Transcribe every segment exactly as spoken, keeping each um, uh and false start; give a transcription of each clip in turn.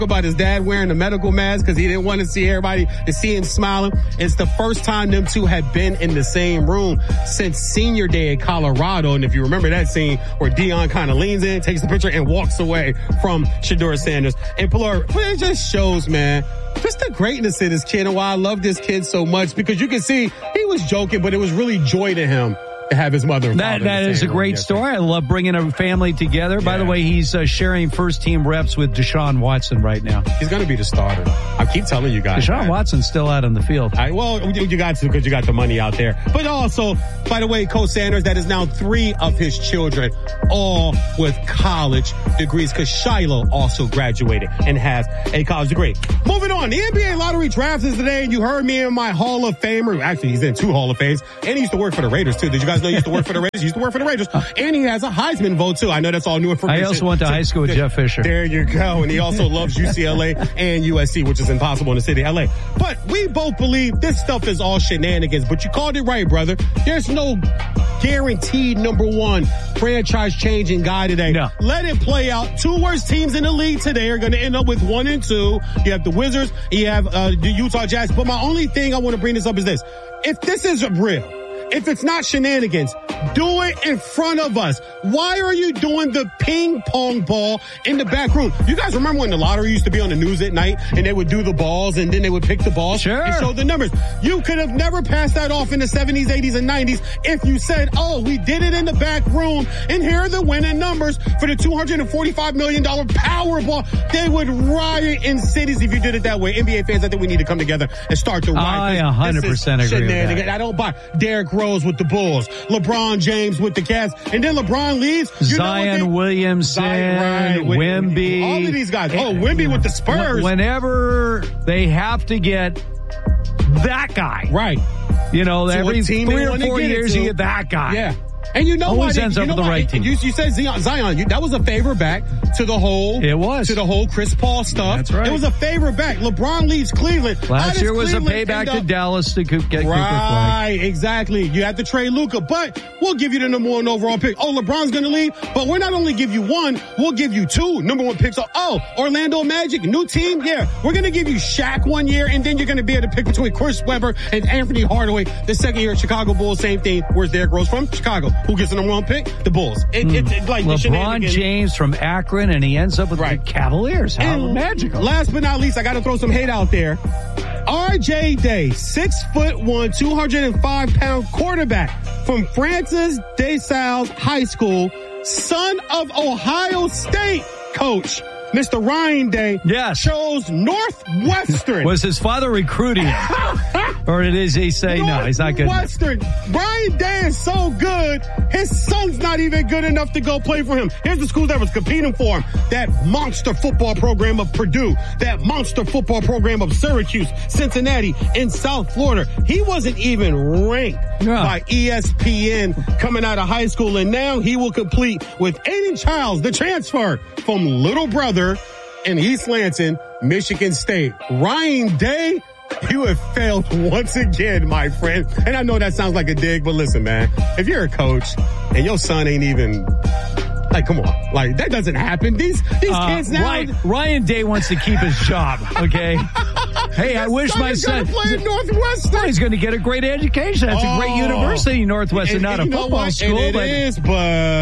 about his dad wearing the medical mask because he didn't want to see everybody to see him smiling. It's the first time them two have been in the same room since senior day at Colorado. And if you remember that scene where Deion kind of leans in, takes the picture, and walks away from Shedeur Sanders. And Pillar, it just shows, man, just the greatness of this kid and why I love this kid so much, because you can see he was joking, but it was really joy to him to have his mother and that that is a great story. I love bringing a family together. Yeah. By the way, he's uh, sharing first team reps with Deshaun Watson right now. He's going to be the starter. I keep telling you guys. Deshaun man. Watson's still out on the field. I, well, you got to because you got the money out there. But also, by the way, Coach Sanders, that is now three of his children, all with college degrees, because Shiloh also graduated and has a college degree. Moving on, the N B A lottery draft is today, and you heard me in my Hall of Famer. Actually, he's in two Hall of Fames, and he used to work for the Raiders too. Did you guys know he used to work for the Raiders? He used to work for the Raiders. And he has a Heisman vote too. I know that's all new information. I also went to high school with Jeff Fisher. There you go. And he also loves U C L A and U S C, which is impossible in the city of L A. But we both believe this stuff is all shenanigans. But you called it right, brother. There's no guaranteed number one franchise changing guy today. No. Let it play out. Two worst teams in the league today are going to end up with one and two. You have the Wizards. You have uh, the Utah Jazz. But my only thing I want to bring this up is this. If this is real, if it's not shenanigans, do it in front of us. Why are you doing the ping pong ball in the back room? You guys remember when the lottery used to be on the news at night and they would do the balls and then they would pick the balls sure. and show the numbers? You could have never passed that off in the seventies, eighties, and nineties if you said, oh, we did it in the back room and here are the winning numbers for the two hundred forty-five million dollars Powerball. They would riot in cities if you did it that way. N B A fans, I think we need to come together and start to riot. I one hundred percent agree with that. I don't buy Derrick Rose with the Bulls, LeBron James with the Cavs, and then LeBron leaves. You Zion they, Williamson, right, Wemby. All of these guys. Oh, Wemby with the Spurs. Whenever they have to get that guy. Right. You know, so every three or four years you get that guy. Yeah. And you know Always what? ends you up know with the right team. You, you said Zion. Zion you, that was a favor back to the whole. It was. To the whole Chris Paul stuff. That's right. It was a favor back. LeBron leaves Cleveland. Last year was Cleveland a payback to Dallas to get Cooper Right, Flag. Exactly. You have to trade Luka, but we'll give you the number one overall pick. Oh, LeBron's going to leave, but we're not only give you one, we'll give you two number one picks. Oh, Orlando Magic, new team. Yeah, we're going to give you Shaq one year, and then you're going to be able to pick between Chris Webber and Anthony Hardaway. The second year, Chicago Bulls, same thing. Where's Derrick Rose from? Chicago. Who gets the number one pick? The Bulls. It, mm. it, it, like LeBron James from Akron, and he ends up with right. the Cavaliers. How and magical. Last but not least, I got to throw some hate out there. R J Day, six foot one, two hundred five pound quarterback from Francis De Sales High School, son of Ohio State coach Mister Ryan Day, yes. chose Northwestern. Was his father recruiting him? Or did he say no, he's not good Northwestern. Ryan Day is so good, his son's not even good enough to go play for him. Here's the school that was competing for him. That monster football program of Purdue. That monster football program of Syracuse, Cincinnati, and South Florida. He wasn't even ranked yeah. by E S P N coming out of high school, and now he will compete with Aiden Childs, the transfer from Little Brother in East Lansing, Michigan State. Ryan Day, you have failed once again, my friend. And I know that sounds like a dig, but listen, man, if you're a coach and your son ain't even, like, come on, like, that doesn't happen. These, these uh, kids now. Ryan, Ryan Day wants to keep his job, okay? Hey, I wish my son. Play at Northwestern. Well, he's going to get a great education. That's oh, a great university, Northwestern, and, not and a football school. It but is, but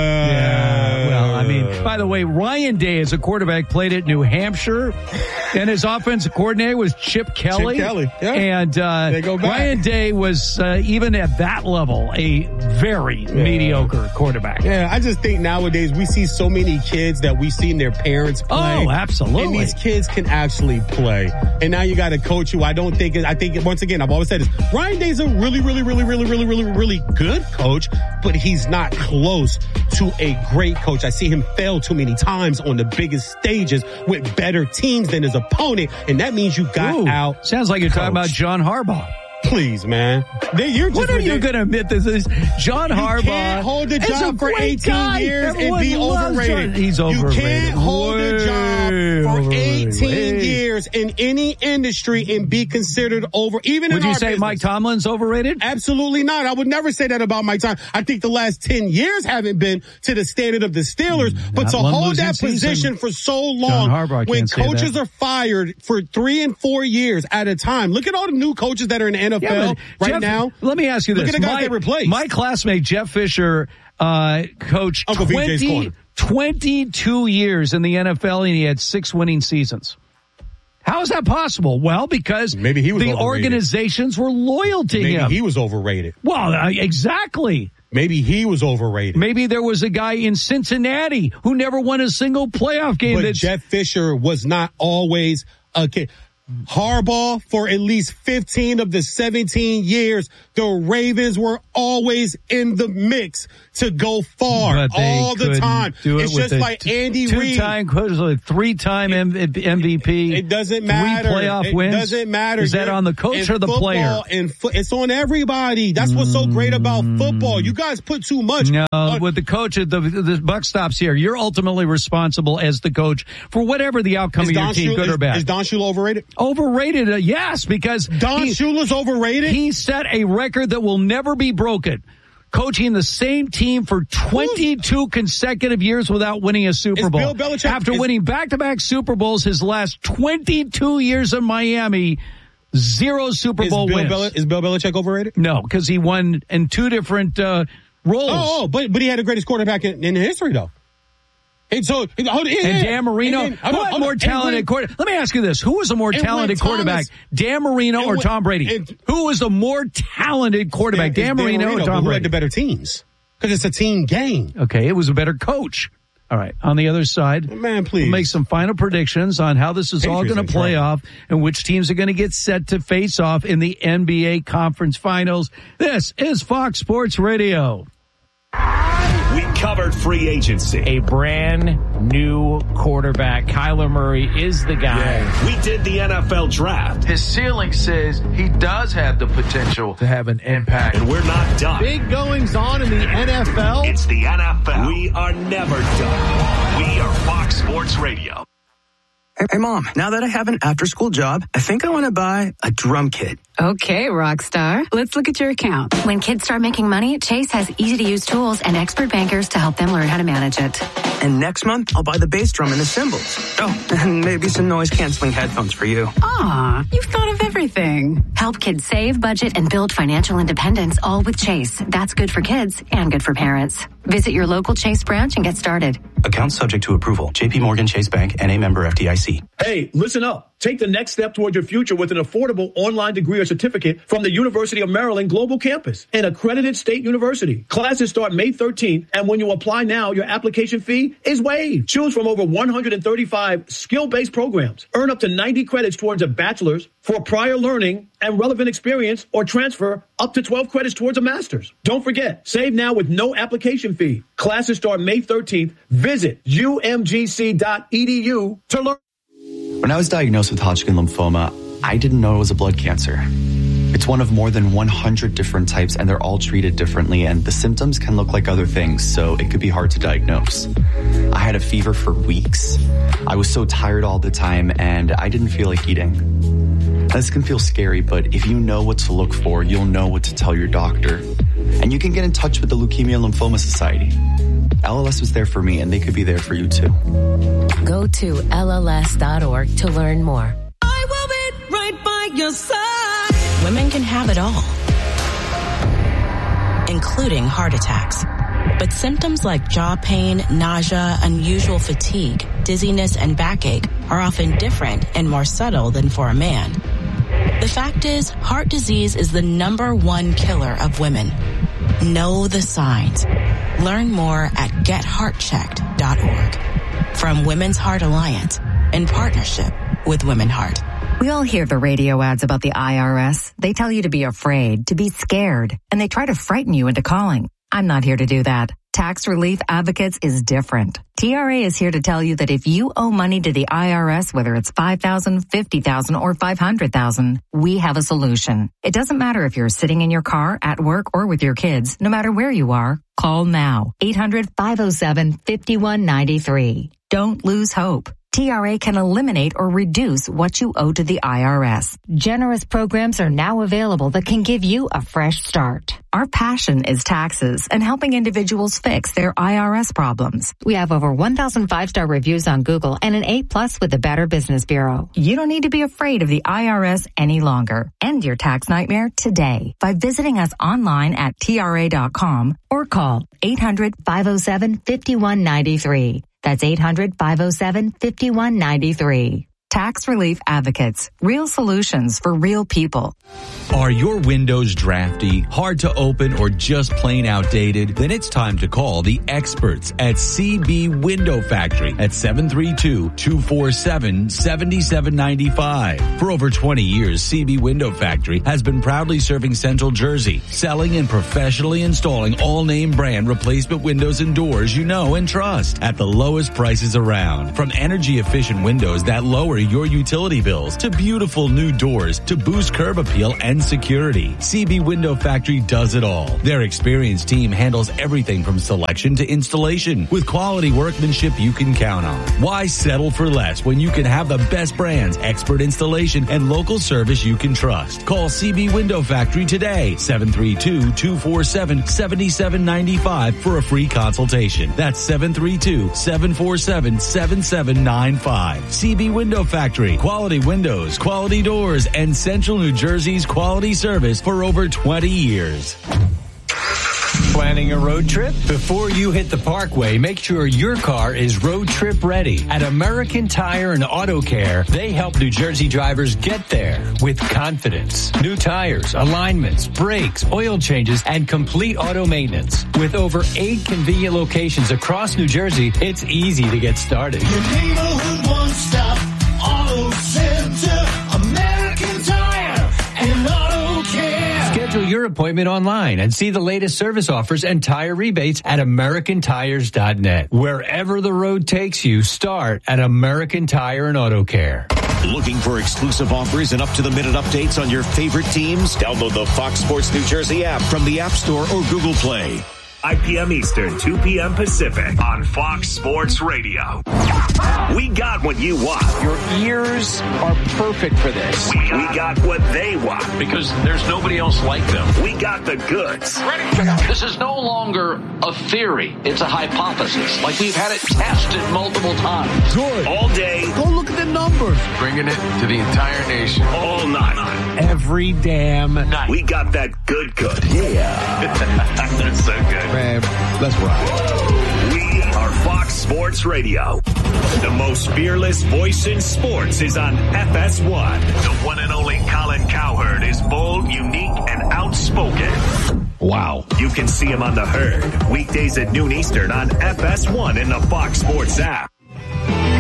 yeah. Well, I mean, by the way, Ryan Day as a quarterback played at New Hampshire, and his offensive coordinator was Chip Kelly. Chip Kelly, yeah. And uh, they go back. Ryan Day was uh, even at that level a very yeah. mediocre quarterback. Yeah, I just think nowadays we see so many kids that we've seen their parents play. Oh, absolutely. And these kids can actually play. And now you got a coach who I don't think is, I think, once again, I've always said this, Ryan Day's a really, really, really, really, really, really, really good coach, but he's not close to a great coach. I see him fail too many times on the biggest stages with better teams than his opponent, and that means you got Ooh, out. Sounds like you're talking about John Harbaugh. Please, man. You're just when are you going to admit this is John Harbaugh? You can't hold the job for eighteen guy. years Everyone and be overrated. John. He's overrated. You can't hold Way the job for eighteen years in any industry and be considered over, even Would in our you say business. Mike Tomlin's overrated? Absolutely not. I would never say that about Mike Tomlin. I think the last ten years haven't been to the standard of the Steelers, mm, but to hold that position season. for so long when coaches are fired for three and four years at a time. Look at all the new coaches that are in the N F L yeah, right Jeff, now. Let me ask you this. Look at the guys my, they replaced. My classmate Jeff Fisher uh, coached twenty, twenty-two years in the N F L, and he had six winning seasons. How is that possible? Well, because maybe he was the overrated. Organizations were loyal to maybe him. Maybe he was overrated. Well, uh, exactly. Maybe he was overrated. Maybe there was a guy in Cincinnati who never won a single playoff game. But that's... Jeff Fisher was not always a kid. Harbaugh, for at least fifteen of the seventeen years, the Ravens were always in the mix to go far all the time. Do it it's just like t- Andy Reid. Two-time, three-time M V P. It doesn't matter. Three playoff it wins. It doesn't matter. Is that on the coach or the football, player? And fo- it's on everybody. That's what's so great about football. You guys put too much. No, on- with the coach, the, the buck stops here. You're ultimately responsible as the coach for whatever the outcome is of your Don team, Shula, good is, or bad. Is Don Shula overrated? Overrated, uh, yes, because Don he, Shula's overrated. He set a record that will never be broken, coaching the same team for twenty-two Who's, consecutive years without winning a Super Bowl. Bill Belichick, After is, winning back-to-back Super Bowls his last twenty-two years in Miami, zero Super is Bowl Bill wins. Bel- is Bill Belichick overrated? No, because he won in two different uh, roles. Oh, oh, but but he had the greatest quarterback in, in history, though. And so, and, and Dan Marino, and then, who had more talented quarterback? Let me ask you this: who was a more talented quarterback, Dan Marino or when, Tom Brady? And, who was the more talented quarterback, Dan, Dan Marino, Marino or Tom who Brady? Who had the better teams? Because it's a team game. Okay, it was a better coach. All right. On the other side, man, please we'll make some final predictions on how this is Patriots all going to play off and which teams are going to get set to face off in the N B A Conference Finals. This is Fox Sports Radio. We covered free agency. A brand new quarterback. Kyler Murray is the guy. Yeah. We did the N F L draft. His ceiling says he does have the potential to have an impact. And we're not done. Big goings on in the N F L. It's the N F L. We are never done. We are Fox Sports Radio. Hey, Mom, now that I have an after-school job, I think I want to buy a drum kit. Okay, rock star. Let's look at your account. When kids start making money, Chase has easy-to-use tools and expert bankers to help them learn how to manage it. And next month, I'll buy the bass drum and the cymbals. Oh, and maybe some noise-canceling headphones for you. Aw, you've thought of everything. Help kids save, budget, and build financial independence, all with Chase. That's good for kids and good for parents. Visit your local Chase branch and get started. Account subject to approval. J P Morgan Chase Bank and a member F D I C. Hey, listen up. Take the next step toward your future with an affordable online degree or certificate from the University of Maryland Global Campus, an accredited state university. Classes start May thirteenth, and when you apply now, your application fee is waived. Choose from over one hundred thirty-five skill-based programs. Earn up to ninety credits towards a bachelor's for prior learning and relevant experience, or transfer up to twelve credits towards a master's. Don't forget, save now with no application fee. Classes start May thirteenth. Visit U M G C dot E D U to learn. When I was diagnosed with Hodgkin lymphoma, I didn't know it was a blood cancer. It's one of more than one hundred different types, and they're all treated differently, and the symptoms can look like other things, so it could be hard to diagnose. I had a fever for weeks. I was so tired all the time, and I didn't feel like eating. This can feel scary, but if you know what to look for, you'll know what to tell your doctor. And you can get in touch with the Leukemia Lymphoma Society. L L S was there for me, and they could be there for you too. Go to L L S dot org to learn more. I will be right by your side. Women can have it all, including heart attacks. But symptoms like jaw pain, nausea, unusual fatigue, dizziness, and backache are often different and more subtle than for a man. The fact is, heart disease is the number one killer of women. Know the signs. Learn more at get heart checked dot org. From Women's Heart Alliance, in partnership with Women Heart. We all hear the radio ads about the I R S. They tell you to be afraid, to be scared, and they try to frighten you into calling. I'm not here to do that. Tax Relief Advocates is different. T R A is here to tell you that if you owe money to the I R S, whether it's five thousand dollars, fifty thousand dollars, or five hundred thousand dollars, we have a solution. It doesn't matter if you're sitting in your car, at work, or with your kids. No matter where you are, call now. eight hundred, five oh seven, five one nine three. Don't lose hope. T R A can eliminate or reduce what you owe to the I R S. Generous programs are now available that can give you a fresh start. Our passion is taxes and helping individuals fix their I R S problems. We have over one thousand five-star reviews on Google and an A plus with the Better Business Bureau. You don't need to be afraid of the I R S any longer. End your tax nightmare today by visiting us online at T R A dot com or call eight hundred, five oh seven, five one nine three. That's eight hundred, five oh seven, five one nine three. Tax Relief Advocates. Real solutions for real people. Are your windows drafty, hard to open, or just plain outdated? Then it's time to call the experts at C B Window Factory at seven three two, two four seven, seven seven nine five. For over twenty years, C B Window Factory has been proudly serving Central Jersey, selling and professionally installing all name brand replacement windows and doors you know and trust at the lowest prices around. From energy efficient windows that lower your utility bills to beautiful new doors to boost curb appeal and security, C B Window Factory does it all. Their experienced team handles everything from selection to installation with quality workmanship you can count on. Why settle for less when you can have the best brands, expert installation, and local service you can trust? Call C B Window Factory today, seven three two, two four seven, seven seven nine five for a free consultation. That's seven three two, seven four seven, seven seven nine five. C B Window Factory. Quality windows, quality doors, and Central New Jersey's quality service for over twenty years. Planning a road trip? Before you hit the Parkway, make sure your car is road trip ready. At American Tire and Auto Care, they help New Jersey drivers get there with confidence. New tires, alignments, brakes, oil changes, and complete auto maintenance. With over eight convenient locations across New Jersey, it's easy to get started. Your neighborhood one-stop auto center, American Tire and Auto Care. Schedule your appointment online and see the latest service offers and tire rebates at American Tires dot net. Wherever the road takes you, start at American Tire and Auto Care. Looking for exclusive offers and up-to-the-minute updates on your favorite teams? Download the Fox Sports New Jersey app from the App Store or Google Play. five p.m. Eastern, two p.m. Pacific on Fox Sports Radio. We got what you want. Your ears are perfect for this. We got, we got what they want. Because there's nobody else like them. We got the goods. This is no longer a theory. It's a hypothesis. Like we've had it tested multiple times. Good. All day. Go look at the numbers. Bringing it to the entire nation. All night. Every damn night. We got that good good. Yeah. That's so good. Man, let's ride. We are Fox Sports Radio. The most fearless voice in sports is on F S one. The one and only Colin Cowherd is bold, unique, and outspoken. Wow. You can see him on The Herd, weekdays at noon Eastern on F S one in the Fox Sports app.